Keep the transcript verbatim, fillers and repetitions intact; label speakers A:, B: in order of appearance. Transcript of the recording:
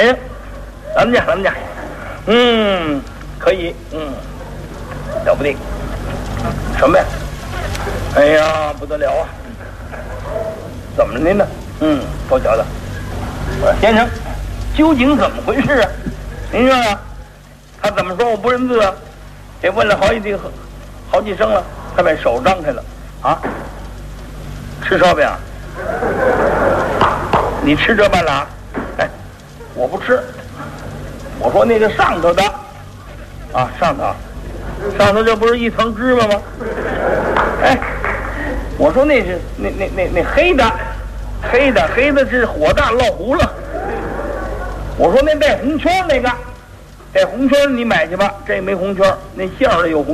A: 行，咱们家咱们家，嗯，可以，嗯，了不得。什么呀？哎呀，不得了啊！怎么的呢？嗯，包饺子。我说先生，究竟怎么回事啊？您说呀，他怎么说我不认字啊？这问了好几句，好几声了，他把手张开了啊！吃烧饼？你吃这半拉？哎，我不吃。我说那个上头的，啊，上头，上头这不是一层芝麻吗？哎，我说那是那那那那黑的，黑的黑的是火大烙糊了。我说那带红圈那个，带红圈你买去吧，这没红圈，那馅儿的有红。